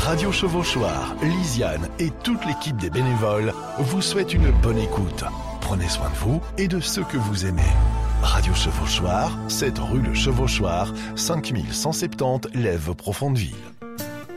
Radio Chevauchoir, Lisiane et toute l'équipe des bénévoles vous souhaitent une bonne écoute. Prenez soin de vous et de ceux que vous aimez. Radio Chevauchoir, 7 rue Le Chevauchoir, 5170 Lèves Profondeville.